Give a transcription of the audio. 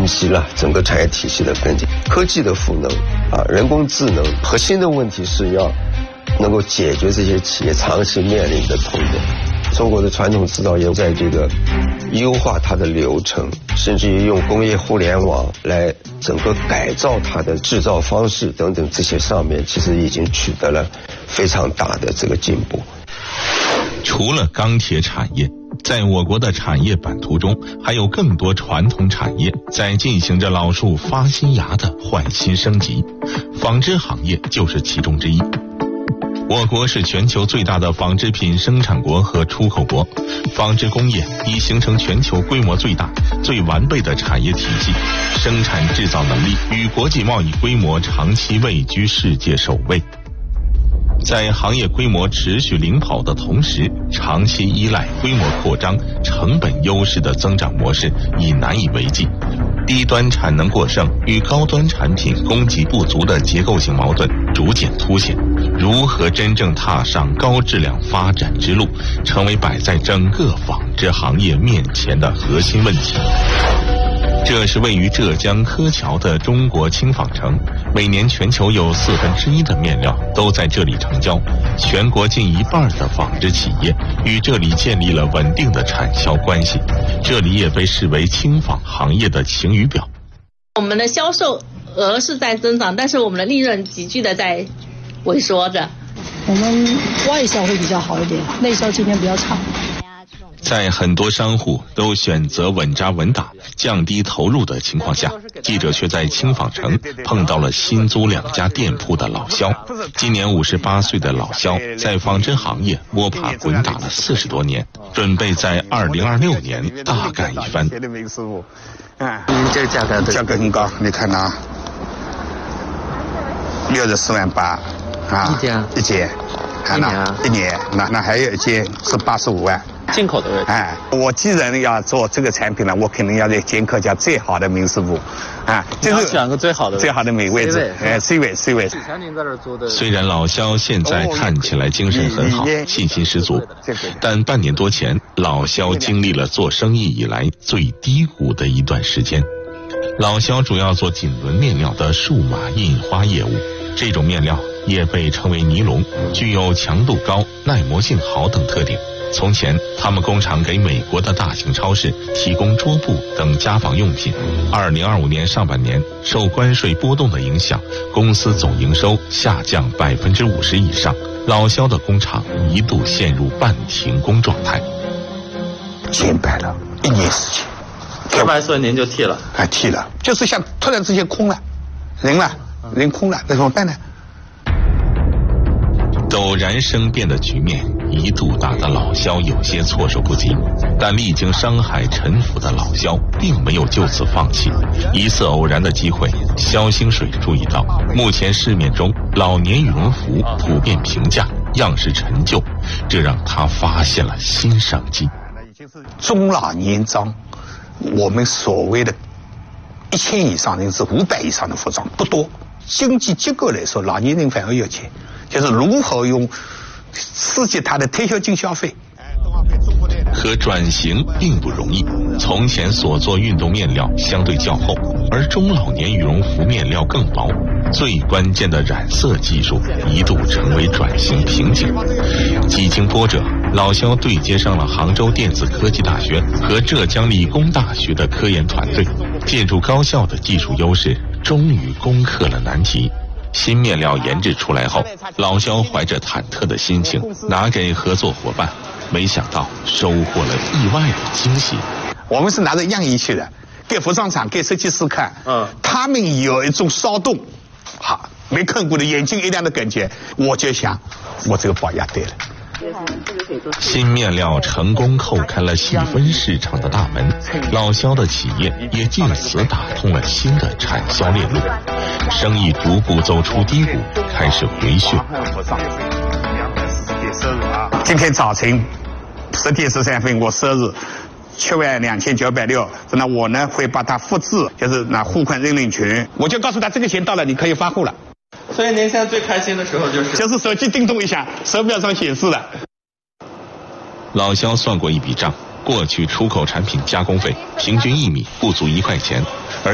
击了整个产业体系的分解。科技的赋能人工智能核心的问题是要能够解决这些企业长期面临的痛点。中国的传统制造业在这个优化它的流程，甚至于用工业互联网来整个改造它的制造方式等等这些上面，其实已经取得了非常大的这个进步。 除了钢铁产业，在我国的产业版图中，还有更多传统产业在进行着老树发新芽的换新升级，纺织行业就是其中之一。我国是全球最大的纺织品生产国和出口国，纺织工业已形成全球规模最大、最完备的产业体系，生产制造能力与国际贸易规模长期位居世界首位。在行业规模持续领跑的同时，长期依赖规模扩张、成本优势的增长模式已难以为继。低端产能过剩与高端产品供给不足的结构性矛盾逐渐凸显，如何真正踏上高质量发展之路，成为摆在整个纺织行业面前的核心问题。这是位于浙江柯桥的中国轻纺城，每年全球有1/4的面料都在这里成交，全国近一半的纺织企业与这里建立了稳定的产销关系，这里也被视为轻纺行业的晴雨表。 我们的销售额是在增长，但是我们的利润急剧的在萎缩着。 我们外销会比较好一点，内销今年比较差。 在很多商户都选择稳扎稳打、降低投入的情况下，记者却在轻纺城碰到了新租2家店铺的老肖。今年58岁的老肖在纺织行业摸爬滚打了40多年，准备在2026年大干一番。 这个价格很高，你看呐，64万8一件，一年，那还有一件是85万。 进口的位置。 我既然要做这个产品了，我肯定要在剑客家最好的名师傅， 就是选个最好的位置，C 位。 虽然老肖现在看起来精神很好，信心十足，但半年多前，老肖经历了做生意以来最低谷的一段时间。老肖主要做锦纶面料的数码印花业务，这种面料也被称为尼龙，具有强度高、耐磨性好等特点。从前，他们工厂给美国的大型超市提供桌布等家纺用品。2025年上半年，受关税波动的影响，公司总营收下降50%以上，老肖的工厂一度陷入半停工状态。 减摆了1年时间。 2百岁您就替了？ 替了，就是像突然之间空了，人空了，那怎么办呢？ 陡然生变的局面一度打得老肖有些措手不及，但历经商海沉浮的老肖并没有就此放弃。一次偶然的机会，肖兴水注意到，目前市面中老年羽绒服普遍平价，样式陈旧，这让他发现了新商机。 中老年装，我们所谓的1000以上甚至500以上的服装不多，经济结构来说，老年人反而有钱。就是如何用刺激他的退休金消费。 可转型并不容易，从前所做运动面料相对较厚，而中老年羽绒服面料更薄，最关键的染色技术一度成为转型瓶颈。几经波折，老肖对接上了杭州电子科技大学和浙江理工大学的科研团队，借助高校的技术优势，终于攻克了难题。新面料研制出来后，老肖怀着忐忑的心情拿给合作伙伴，没想到收获了意外的惊喜。 我们是拿着样衣去的，给服装厂、给设计师看，他们有一种骚动，没看过的眼睛一亮的感觉，我就想，我这个保押对了。 新面料成功叩开了细分市场的大门，老肖的企业也借此打通了新的产销链路，生意逐步走出低谷，开始回旋。 今天早晨10点13分，我收入72960，那我呢会把它复制，就是拿付款认领群，我就告诉他这个钱到了，你可以发货了。 所以您现在最开心的时候就是手机叮咚一下，手表上显示了。 老肖算过一笔账，过去出口产品加工费平均1米不足1块钱，